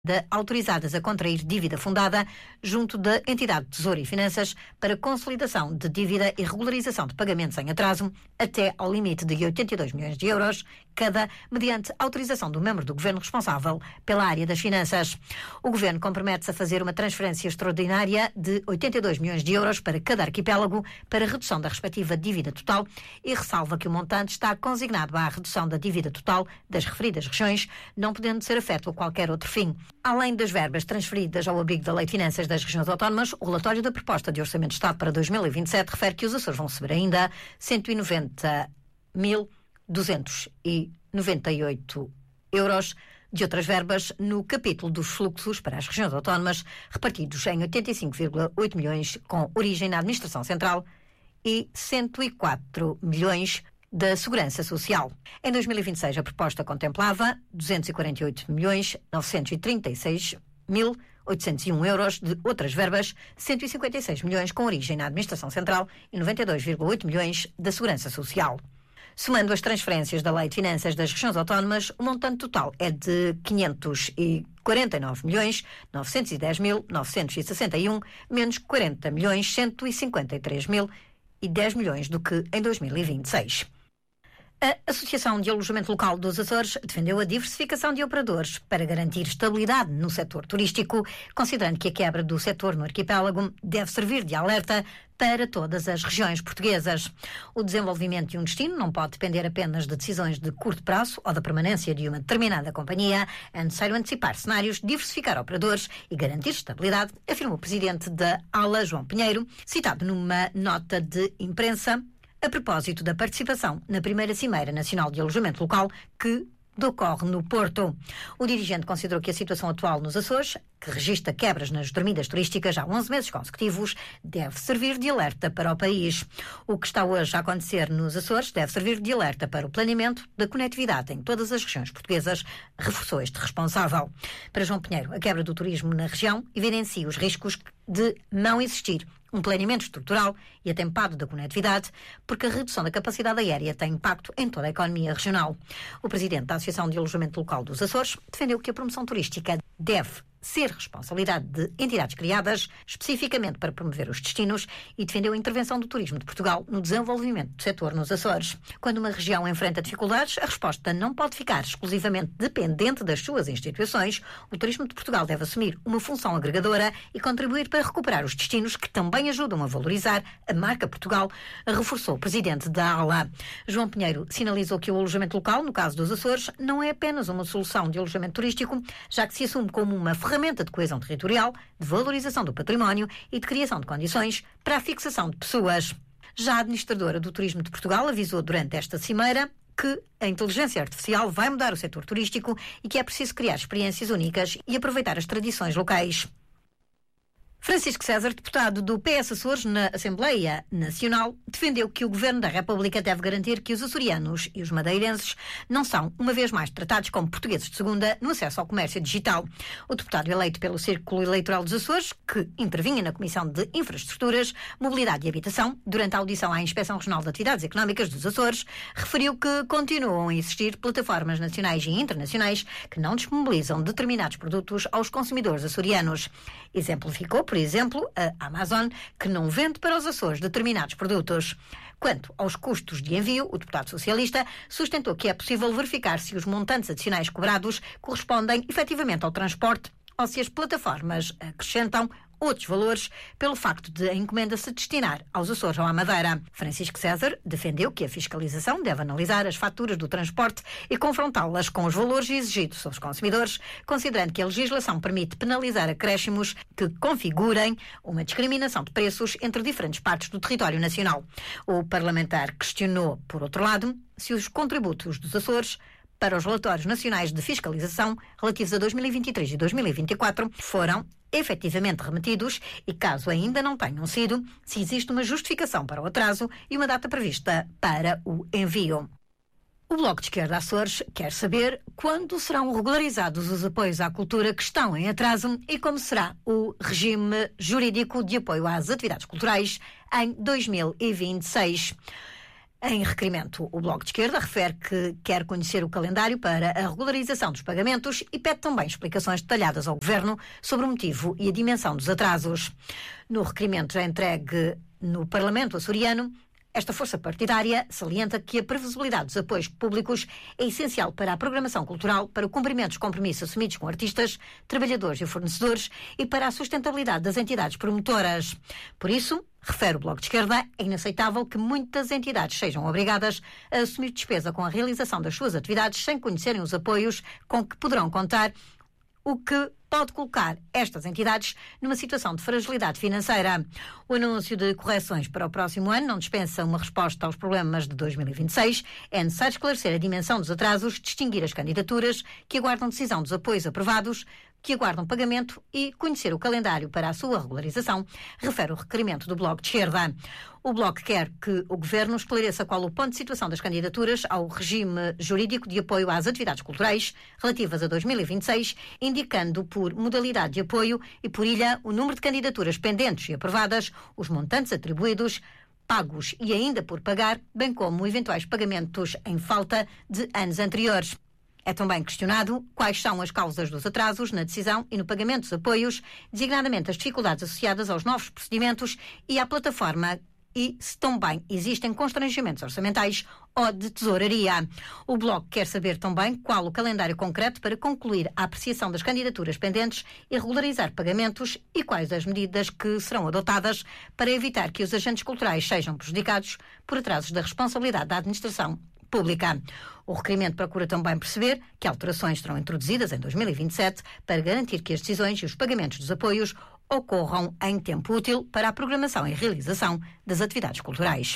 autorizadas a contrair dívida fundada junto da entidade de Tesouro e Finanças para consolidação de dívida e regularização de pagamentos em atraso até ao limite de 82 milhões de euros, cada mediante autorização do membro do Governo responsável pela área das finanças. O Governo compromete-se a fazer uma transferência extraordinária de 82 milhões de euros para cada arquipélago para redução da respectiva dívida total e ressalva que o montante está consignado à redução da dívida total das referidas regiões, não podendo ser afeto a qualquer outro fim. Além das verbas transferidas ao abrigo da Lei de Finanças das Regiões Autónomas, o relatório da proposta de Orçamento de Estado para 2027 refere que os Açores vão receber ainda 190.298 euros de outras verbas no capítulo dos fluxos para as regiões autónomas, repartidos em 85,8 milhões com origem na Administração Central e 104 milhões da Segurança Social. Em 2026, a proposta contemplava 248.936.801 euros de outras verbas, 156 milhões com origem na Administração Central e 92,8 milhões da Segurança Social. Somando as transferências da Lei de Finanças das Regiões Autónomas, o montante total é de 549.910.961, menos 40.153.010 milhões do que em 2026. A Associação de Alojamento Local dos Açores defendeu a diversificação de operadores para garantir estabilidade no setor turístico, considerando que a quebra do setor no arquipélago deve servir de alerta para todas as regiões portuguesas. O desenvolvimento de um destino não pode depender apenas de decisões de curto prazo ou da permanência de uma determinada companhia. É necessário antecipar cenários, diversificar operadores e garantir estabilidade, afirmou o presidente da ALA, João Pinheiro, citado numa nota de imprensa a propósito da participação na primeira Cimeira Nacional de Alojamento Local que decorre no Porto. O dirigente considerou que a situação atual nos Açores, que registra quebras nas dormidas turísticas há 11 meses consecutivos, deve servir de alerta para o país. O que está hoje a acontecer nos Açores deve servir de alerta para o planeamento da conectividade em todas as regiões portuguesas, reforçou este responsável. Para João Pinheiro, a quebra do turismo na região evidencia os riscos de não existir um planeamento estrutural e atempado da conectividade, porque a redução da capacidade aérea tem impacto em toda a economia regional. O presidente da Associação de Alojamento Local dos Açores defendeu que a promoção turística deve ser responsabilidade de entidades criadas especificamente para promover os destinos e defendeu a intervenção do turismo de Portugal no desenvolvimento do setor nos Açores. Quando uma região enfrenta dificuldades, a resposta não pode ficar exclusivamente dependente das suas instituições. O turismo de Portugal deve assumir uma função agregadora e contribuir para recuperar os destinos que também ajudam a valorizar a marca Portugal, reforçou o presidente da ALA. João Pinheiro sinalizou que o alojamento local, no caso dos Açores, não é apenas uma solução de alojamento turístico, já que se assume como uma ferramenta de coesão territorial, de valorização do património e de criação de condições para a fixação de pessoas. Já a administradora do Turismo de Portugal avisou durante esta cimeira que a inteligência artificial vai mudar o setor turístico e que é preciso criar experiências únicas e aproveitar as tradições locais. Francisco César, deputado do PS Açores na Assembleia Nacional, defendeu que o Governo da República deve garantir que os açorianos e os madeirenses não são, uma vez mais, tratados como portugueses de segunda no acesso ao comércio digital. O deputado eleito pelo Círculo Eleitoral dos Açores, que intervinha na Comissão de Infraestruturas, Mobilidade e Habitação, durante a audição à Inspeção Regional de Atividades Económicas dos Açores, referiu que continuam a existir plataformas nacionais e internacionais que não disponibilizam determinados produtos aos consumidores açorianos. Exemplificou, por exemplo, a Amazon, que não vende para os Açores determinados produtos. Quanto aos custos de envio, o deputado socialista sustentou que é possível verificar se os montantes adicionais cobrados correspondem efetivamente ao transporte ou se as plataformas acrescentam outros valores pelo facto de a encomenda se destinar aos Açores ou à Madeira. Francisco César defendeu que a fiscalização deve analisar as faturas do transporte e confrontá-las com os valores exigidos aos consumidores, considerando que a legislação permite penalizar acréscimos que configurem uma discriminação de preços entre diferentes partes do território nacional. O parlamentar questionou, por outro lado, se os contributos dos Açores para os relatórios nacionais de fiscalização relativos a 2023 e 2024 foram efetivamente remetidos e, caso ainda não tenham sido, se existe uma justificação para o atraso e uma data prevista para o envio. O Bloco de Esquerda Açores quer saber quando serão regularizados os apoios à cultura que estão em atraso e como será o regime jurídico de apoio às atividades culturais em 2026. Em requerimento, o Bloco de Esquerda refere que quer conhecer o calendário para a regularização dos pagamentos e pede também explicações detalhadas ao Governo sobre o motivo e a dimensão dos atrasos. No requerimento já entregue no Parlamento açoriano, esta força partidária salienta que a previsibilidade dos apoios públicos é essencial para a programação cultural, para o cumprimento dos compromissos assumidos com artistas, trabalhadores e fornecedores e para a sustentabilidade das entidades promotoras. Por isso, refere o Bloco de Esquerda, é inaceitável que muitas entidades sejam obrigadas a assumir despesa com a realização das suas atividades sem conhecerem os apoios com que poderão contar, o que pode colocar estas entidades numa situação de fragilidade financeira. O anúncio de correções para o próximo ano não dispensa uma resposta aos problemas de 2026. É necessário esclarecer a dimensão dos atrasos, distinguir as candidaturas que aguardam decisão dos apoios aprovados, que aguardam pagamento e conhecer o calendário para a sua regularização, refere o requerimento do Bloco de Esquerda. O Bloco quer que o Governo esclareça qual o ponto de situação das candidaturas ao regime jurídico de apoio às atividades culturais relativas a 2026, indicando por modalidade de apoio e por ilha o número de candidaturas pendentes e aprovadas, os montantes atribuídos, pagos e ainda por pagar, bem como eventuais pagamentos em falta de anos anteriores. É também questionado quais são as causas dos atrasos na decisão e no pagamento dos apoios, designadamente as dificuldades associadas aos novos procedimentos e à plataforma, e se também existem constrangimentos orçamentais ou de tesouraria. O Bloco quer saber também qual o calendário concreto para concluir a apreciação das candidaturas pendentes e regularizar pagamentos e quais as medidas que serão adotadas para evitar que os agentes culturais sejam prejudicados por atrasos da responsabilidade da administração pública. O requerimento procura também perceber que alterações serão introduzidas em 2027 para garantir que as decisões e os pagamentos dos apoios ocorram em tempo útil para a programação e realização das atividades culturais.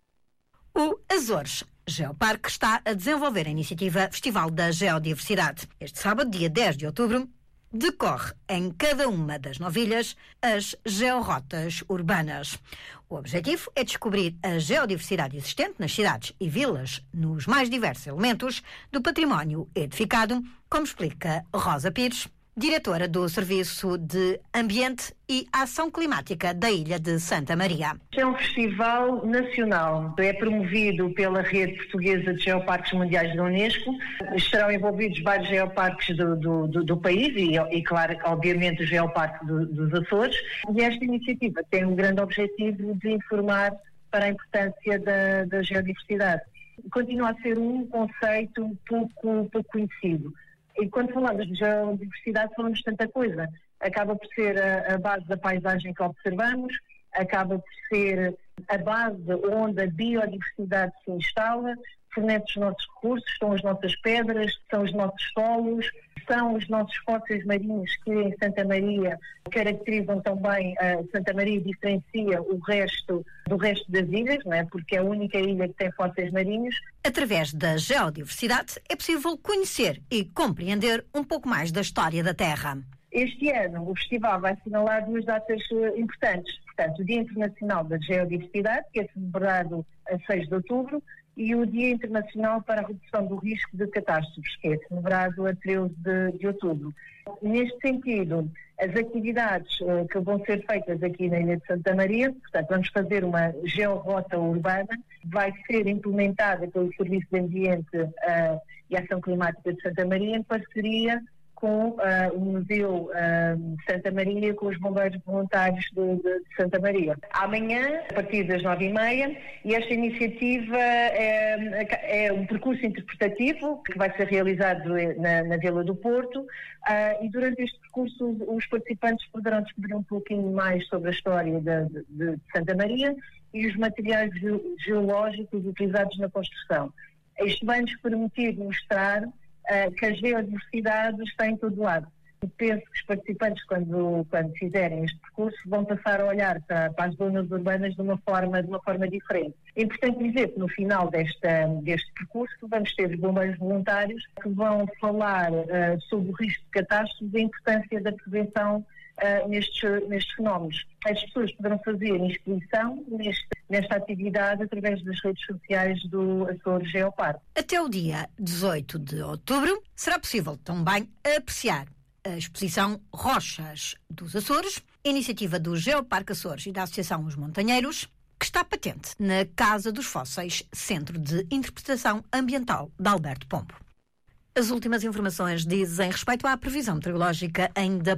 O Açores Geoparque está a desenvolver a iniciativa Festival da Geodiversidade. Este sábado, dia 10 de outubro, decorre em cada uma das 9 ilhas as georrotas urbanas. O objetivo é descobrir a geodiversidade existente nas cidades e vilas nos mais diversos elementos do património edificado, como explica Rosa Pires, diretora do Serviço de Ambiente e Ação Climática da Ilha de Santa Maria. É um festival nacional, é promovido pela Rede Portuguesa de Geoparques Mundiais da Unesco. Estarão envolvidos vários geoparques do país e, claro, obviamente o Geoparque dos Açores. E esta iniciativa tem um grande objetivo de informar para a importância da geodiversidade. Continua a ser um conceito pouco conhecido. E quando falamos de geodiversidade, falamos de tanta coisa. Acaba por ser a base da paisagem que observamos, acaba por ser a base onde a biodiversidade se instala, fornece os nossos recursos, são as nossas pedras, são os nossos solos, são os nossos fósseis marinhos que em Santa Maria caracterizam também, Santa Maria diferencia o resto do resto das ilhas, não é? Porque é a única ilha que tem fósseis marinhos. Através da geodiversidade é possível conhecer e compreender um pouco mais da história da Terra. Este ano o festival vai assinalar 2 datas importantes. Portanto, o Dia Internacional da Geodiversidade, que é celebrado a 6 de outubro, e o Dia Internacional para a Redução do Risco de Catástrofes, que é celebrado a 13 de outubro. Neste sentido, as atividades que vão ser feitas aqui na Ilha de Santa Maria, portanto, vamos fazer uma georrota urbana, vai ser implementada pelo Serviço de Ambiente e Ação Climática de Santa Maria em parceria com o Museu de Santa Maria, com os bombeiros voluntários de Santa Maria. Amanhã, a partir das 9h30, e esta iniciativa é um percurso interpretativo que vai ser realizado na Vila do Porto, e durante este percurso os participantes poderão descobrir um pouquinho mais sobre a história de Santa Maria e os materiais geológicos utilizados na construção. Isto vai nos permitir mostrar que a geodiversidade está em todo lado. Eu penso que os participantes, quando fizerem este percurso, vão passar a olhar para as zonas urbanas de uma forma diferente. É importante dizer que no final deste percurso vamos ter os bombeiros voluntários que vão falar sobre o risco de catástrofes e a importância da prevenção nestes fenómenos. As pessoas poderão fazer inscrição nesta atividade através das redes sociais do Açores Geoparque. Até o dia 18 de outubro será possível também apreciar a exposição Rochas dos Açores, iniciativa do Geoparque Açores e da Associação Os Montanheiros, que está patente na Casa dos Fósseis, Centro de Interpretação Ambiental de Alberto Pombo. As últimas informações dizem respeito à previsão meteorológica ainda